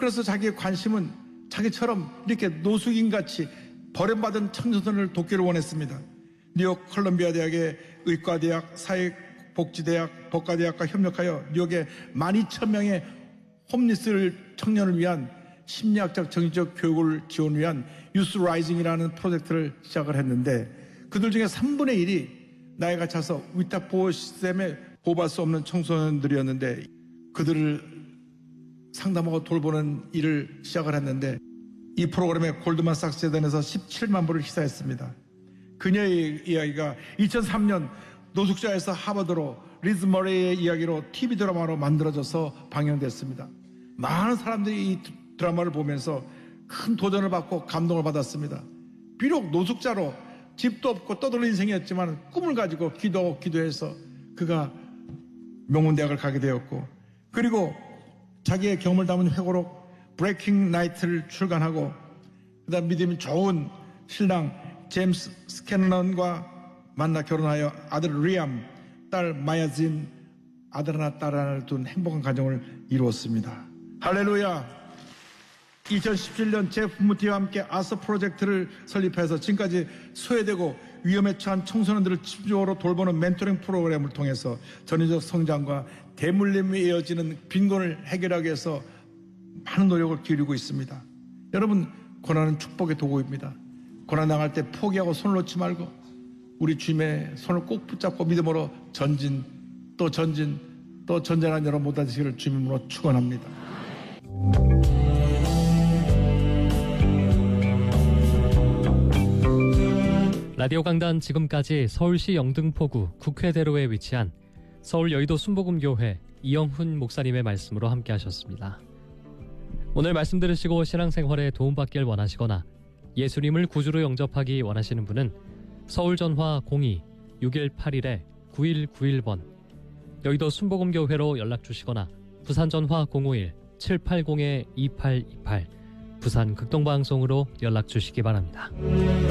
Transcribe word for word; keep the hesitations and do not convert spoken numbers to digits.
그래서 자기의 관심은 자기처럼 이렇게 노숙인같이 버림받은 청소년을 돕기를 원했습니다. 뉴욕 컬럼비아 대학의 의과대학, 사회복지대학, 법과대학과 협력하여 뉴욕의 만 이천 명의 홈리스 청년을 위한 심리학적 정신적 교육을 지원 위한 유스 라이징이라는 프로젝트를 시작을 했는데, 그들 중에 삼분의 일이 나이가 차서 위탁 보호 시스템에 보호받을 수 없는 청소년들이었는데, 그들을 상담하고 돌보는 일을 시작을 했는데, 이 프로그램에 골드만삭스 재단에서 십칠만 불을 희사했습니다. 그녀의 이야기가 이천삼 년 노숙자에서 하버드로 리즈 머레이의 이야기로 티비 드라마로 만들어져서 방영됐습니다. 많은 사람들이 이 드라마를 보면서 큰 도전을 받고 감동을 받았습니다. 비록 노숙자로 집도 없고 떠돌이 인생이었지만 꿈을 가지고 기도, 기도해서 그가 명문대학을 가게 되었고, 그리고 자기의 경험을 담은 회고록 브레이킹 나이트를 출간하고, 그 다음 믿음이 좋은 신랑 제임스 스캐넌과 만나 결혼하여 아들 리암, 딸 마야진, 아들 하나 딸 하나를 둔 행복한 가정을 이루었습니다. 할렐루야. 이천십칠 년 제프 무티와 함께 아서 프로젝트를 설립해서 지금까지 소외되고 위험에 처한 청소년들을 집중적으로 돌보는 멘토링 프로그램을 통해서 전인적 성장과 대물림이 이어지는 빈곤을 해결하기 위해서 많은 노력을 기울이고 있습니다. 여러분, 고난은 축복의 도구입니다. 고난 당할 때 포기하고 손을 놓지 말고 우리 주님의 손을 꼭 붙잡고 믿음으로 전진 또 전진 또 전진하는 여러분 모두 되시기를 주님으로 축원합니다. 라디오 강단, 지금까지 서울시 영등포구 국회대로에 위치한 서울 여의도 순복음교회 이영훈 목사님의 말씀으로 함께 하셨습니다. 오늘 말씀 들으시고 신앙생활에 도움받길 원하시거나 예수님을 구주로 영접하기 원하시는 분은 서울 전화 공이 육일팔일 구일구일 번, 여의도 순복음교회로 연락 주시거나 부산 전화 공오일 칠팔공 이팔이팔, 부산 극동방송으로 연락 주시기 바랍니다.